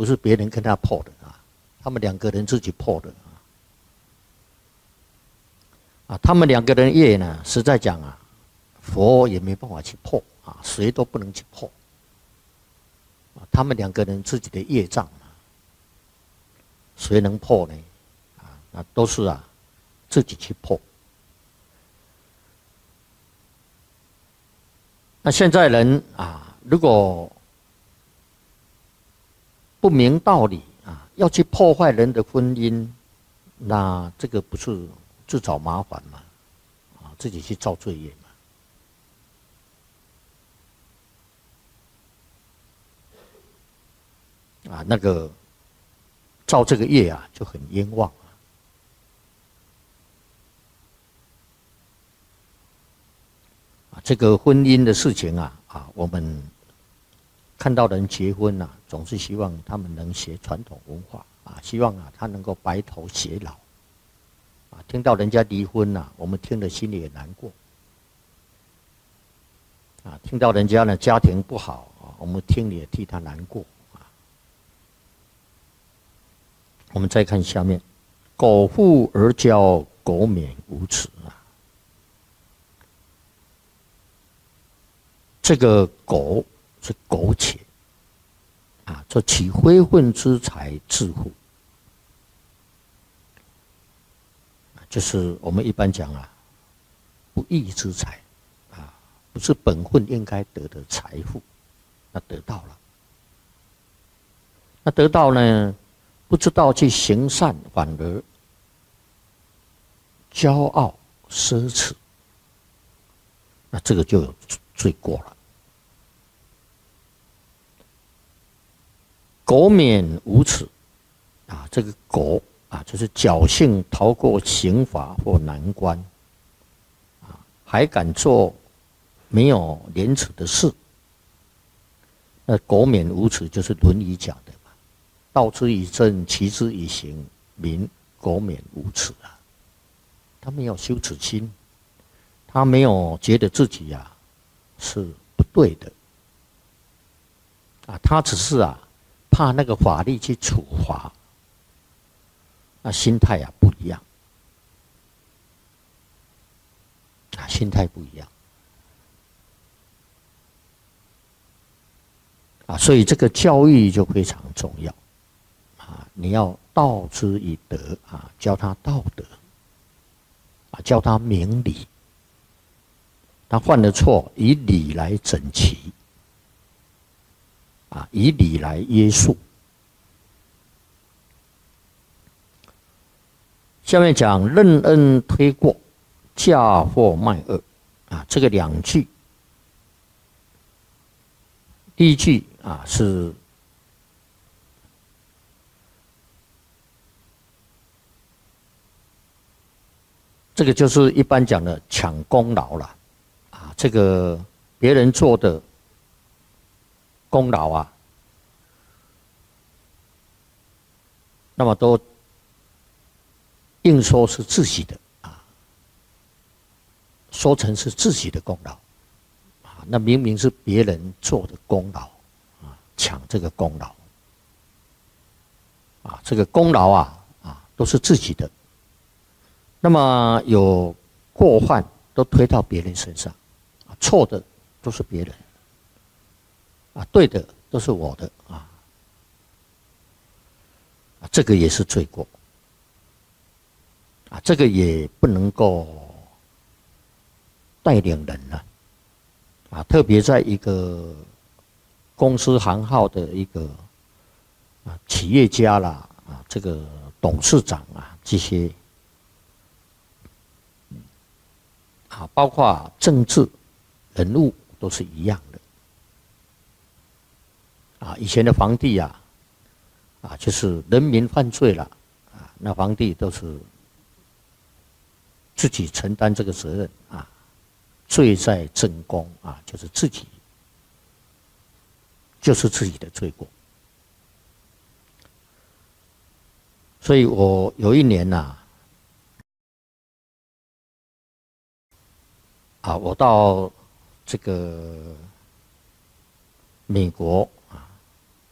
不是别人跟他破的啊，他们两个人自己破的啊。他们两个人业呢，实在讲啊，佛也没办法去破啊，谁都不能去破啊。他们两个人自己的业障嘛，谁能破呢？啊，那都是啊自己去破。那现在人啊，如果不明道理啊，要去破坏人的婚姻，那这个不是自找麻烦吗？啊，自己去造罪业嘛。啊，那个造这个业啊，就很冤枉啊。这个婚姻的事情啊，我们看到人结婚啊，总是希望他们能学传统文化啊，希望啊他能够白头偕老啊。听到人家离婚啊，我们听了心里也难过啊。听到人家呢家庭不好啊，我们听了也替他难过啊。我们再看下面，苟富而骄，苟免无耻啊。这个苟是苟且啊，这取非分之财致富，就是我们一般讲啊，不义之财啊，不是本分应该得的财富，那得到了，那得到呢，不知道去行善，反而骄傲奢侈，那这个就有罪过了。苟免无耻啊，这个苟啊，就是侥幸逃过刑罚或难关啊，还敢做没有廉耻的事。那苟免无耻就是《论语》讲的嘛，道之以政，齐之以刑，民苟免无耻啊。他没有羞耻心，他没有觉得自己啊是不对的啊，他只是啊怕那个法律去处罚，那心态啊不一样啊，心态不一样啊，所以这个教育就非常重要啊，你要道之以德啊，教他道德啊，教他明理，他犯了错，以理来整齐啊，以理来约束。下面讲任恩推过，嫁祸卖恶啊，这个两句，第一句啊是这个就是一般讲的抢功劳了啊，这个别人做的功劳啊，那么都硬说是自己的啊，说成是自己的功劳啊，那明明是别人做的功劳啊，抢这个功劳啊，这个功劳啊都是自己的，那么有过犯都推到别人身上啊，错的都是别人啊，对的都是我的啊，这个也是罪过啊，这个也不能够带领人了啊，特别在一个公司行号的一个企业家啦啊，这个董事长啊这些啊，包括政治人物都是一样的啊。以前的皇帝啊，就是人民犯罪了啊，那皇帝都是自己承担这个责任啊，罪在正宫啊，就是自己的罪过。所以我有一年呐我到这个美国